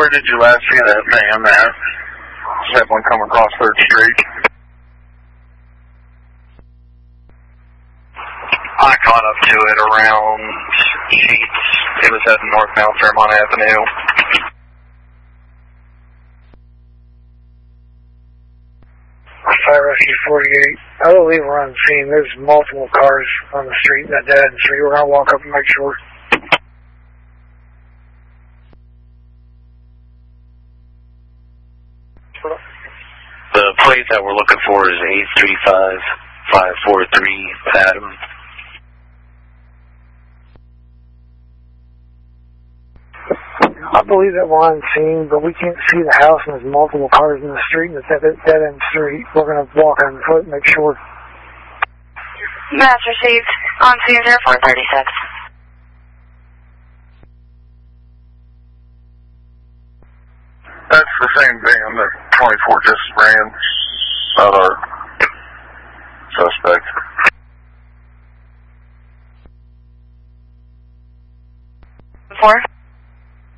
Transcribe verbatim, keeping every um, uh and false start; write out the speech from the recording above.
where did you last see that van at? Just had one come across third Street. I caught up to it around Sheets. It was heading northbound Fairmont Avenue. Fire Rescue forty-eight. I believe we're on the scene. There's multiple cars on the street, that dead end street. We're going to walk up and make sure. The plate that we're looking for is eight three five five four three Adam. I believe that we're on scene, but we can't see the house and there's multiple cars in the street and it's at that dead end street. We're going to walk on foot and make sure. Mass received. On scene zero four thirty-six. That's the same van that twenty-four just ran. Not our suspect. Four.